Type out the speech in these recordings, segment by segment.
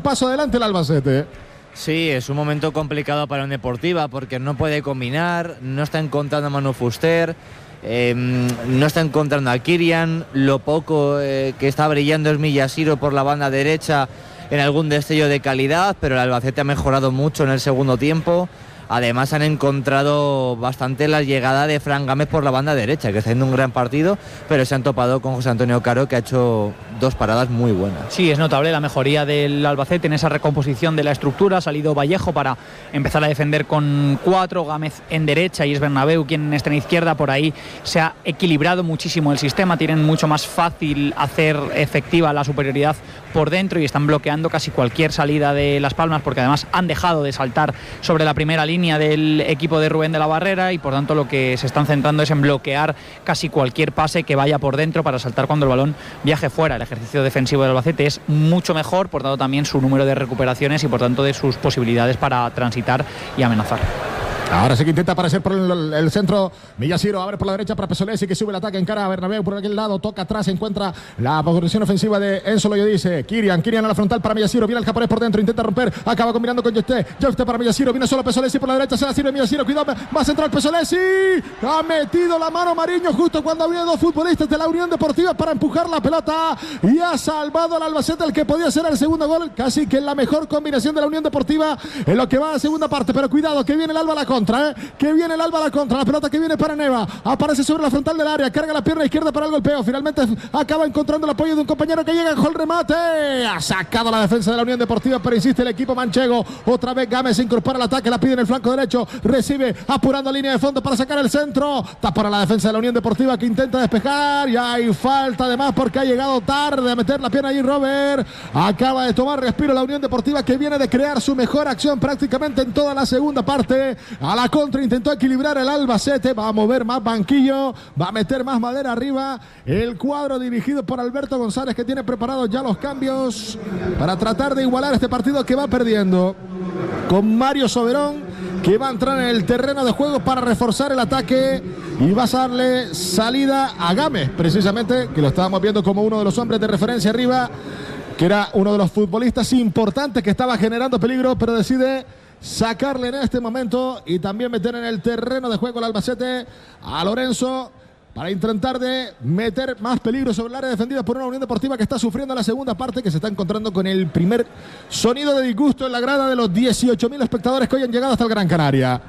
paso adelante el Albacete. Sí, es un momento complicado para Unión Deportiva porque no puede combinar, no está encontrando a Manu Fuster, no está encontrando a Kirian, lo poco que está brillando es Millasiro por la banda derecha en algún destello de calidad, pero el Albacete ha mejorado mucho en el segundo tiempo. Además han encontrado bastante la llegada de Fran Gámez por la banda derecha, que está haciendo un gran partido, pero se han topado con José Antonio Caro, que ha hecho 2 paradas muy buenas. Sí, es notable la mejoría del Albacete en esa recomposición de la estructura. Ha salido Vallejo para empezar a defender con 4, Gámez en derecha y es Bernabéu quien está en izquierda. Por ahí se ha equilibrado muchísimo el sistema, tienen mucho más fácil hacer efectiva la superioridad por dentro y están bloqueando casi cualquier salida de Las Palmas, porque además han dejado de saltar sobre la primera línea del equipo de Rubén de la Barrera y por tanto lo que se están centrando es en bloquear casi cualquier pase que vaya por dentro para saltar cuando el balón viaje fuera. El ejercicio defensivo del Albacete es mucho mejor, por tanto también su número de recuperaciones y por tanto de sus posibilidades para transitar y amenazar. Ahora sí que intenta aparecer por el centro. Millasiro abre por la derecha para Pesolesi, que sube el ataque, encara a Bernabéu por aquel lado, toca atrás, encuentra la posición ofensiva de Enzo Loyodice. Kirian a la frontal para Millasiro, viene el japonés por dentro, intenta romper, acaba combinando con Jefte para Millasiro, viene solo Pesolesi por la derecha, se la sirve Millasiro, cuidado, va a centrar Pesolesi, ha metido la mano Mariño justo cuando había 2 futbolistas de la Unión Deportiva para empujar la pelota y ha salvado al Albacete, el que podía ser el segundo gol, casi que la mejor combinación de la Unión Deportiva en lo que va a la segunda parte, pero cuidado que viene el Alba a la contra, que viene el Alba a la contra, la pelota que viene para Neva, aparece sobre la frontal del área, carga la pierna izquierda para el golpeo, finalmente acaba encontrando el apoyo de un compañero que llega con el remate, ha sacado la defensa de la Unión Deportiva, pero insiste el equipo manchego, otra vez Gámez se incorpora al ataque, la pide en el flanco derecho, recibe apurando línea de fondo para sacar el centro, tapara la defensa de la Unión Deportiva que intenta despejar y hay falta además porque ha llegado tarde a meter la pierna allí Robert, acaba de tomar respiro la Unión Deportiva que viene de crear su mejor acción prácticamente en toda la segunda parte. A la contra intentó equilibrar el Albacete, va a mover más banquillo, va a meter más madera arriba. El cuadro dirigido por Alberto González, que tiene preparados ya los cambios para tratar de igualar este partido que va perdiendo. Con Mario Soberón, que va a entrar en el terreno de juego para reforzar el ataque y va a darle salida a Gámez, precisamente, que lo estábamos viendo como uno de los hombres de referencia arriba, que era uno de los futbolistas importantes que estaba generando peligro, pero decide sacarle en este momento y también meter en el terreno de juego el Albacete a Lorenzo para intentar de meter más peligro sobre el área defendida por una Unión Deportiva que está sufriendo la segunda parte, que se está encontrando con el primer sonido de disgusto en la grada de los 18.000 espectadores que hoy han llegado hasta el Gran Canaria.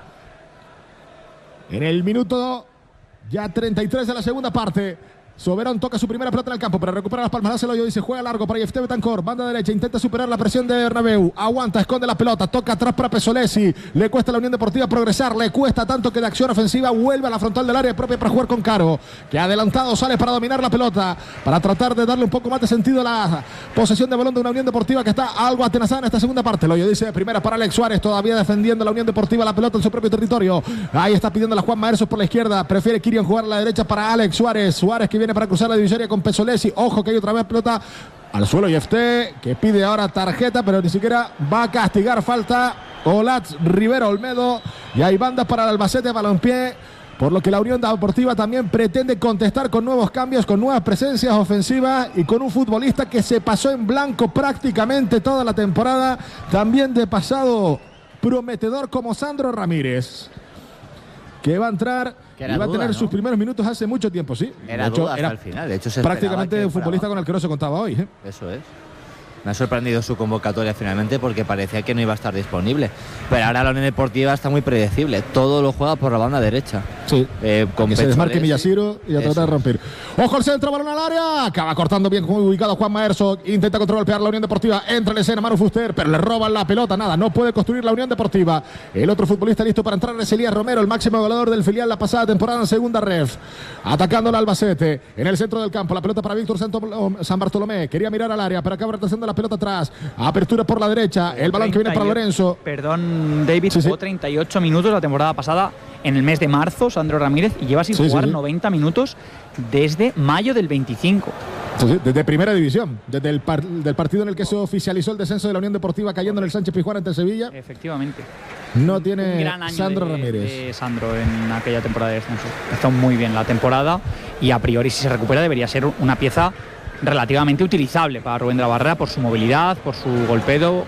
En el minuto ya 33 de la segunda parte, Soberón toca su primera pelota en el campo para recuperar las palmas, hace el hoyo y se juega largo para Jefte Betancor, banda derecha, intenta superar la presión de Bernabéu, aguanta, esconde la pelota, toca atrás para Pesolesi, le cuesta a la Unión Deportiva progresar, le cuesta tanto que de acción ofensiva vuelve a la frontal del área propia para jugar con Caro, que adelantado sale para dominar la pelota, para tratar de darle un poco más de sentido a la posesión de balón de una Unión Deportiva que está algo atenazada en esta segunda parte. El hoyo dice primera para Alex Suárez, todavía defendiendo la Unión Deportiva la pelota en su propio territorio, ahí está pidiendo a Juan Maersos por la izquierda, prefiere Kirian jugar a la derecha para Alex Suárez que viene para cruzar la divisoria con Pesolesi, ojo que hay otra vez pelota al suelo Jefte, que pide ahora tarjeta, pero ni siquiera va a castigar falta Olatz Rivero Olmedo, y hay bandas para el Albacete Balompié, por lo que la Unión Deportiva también pretende contestar con nuevos cambios, con nuevas presencias ofensivas y con un futbolista que se pasó en blanco prácticamente toda la temporada, también de pasado prometedor como Sandro Ramírez, que va a entrar y va a tener sus primeros minutos hace mucho tiempo, sí. Era duda hasta el final, de hecho se prácticamente un futbolista con el que no se contaba hoy. Eso es. Me ha sorprendido su convocatoria finalmente porque parecía que no iba a estar disponible. Pero ahora la Unión Deportiva está muy predecible. Todo lo juega por la banda derecha. Sí. Con que se desmarque Millasiro y a tratar de romper. Ojo al centro, balón al área. Acaba cortando bien ubicado Juan Maerso. Intenta contragolpear la Unión Deportiva. Entra en la escena Manu Fuster, pero le roban la pelota. Nada, no puede construir la Unión Deportiva. El otro futbolista listo para entrar es Elías Romero, el máximo goleador del filial la pasada temporada en segunda ref. Atacando al Albacete. En el centro del campo. La pelota para Víctor San Bartolomé. Quería mirar al área, pero acaba retrasando la pelota atrás. Apertura por la derecha. El balón que viene para Lorenzo. Perdón, David, jugó 38 minutos la temporada pasada en el mes de marzo, Sandro Ramírez, y lleva sin jugar 90 minutos desde mayo del 25. Desde primera división, desde el del partido en el que se oficializó el descenso de la Unión Deportiva cayendo en el Sánchez Pizjuán ante Sevilla. Efectivamente. No tiene un gran año Sandro Ramírez. De Sandro en aquella temporada de descenso. Está muy bien la temporada y a priori si se recupera debería ser una pieza relativamente utilizable para Rubén de la Barrera por su movilidad, por su golpeo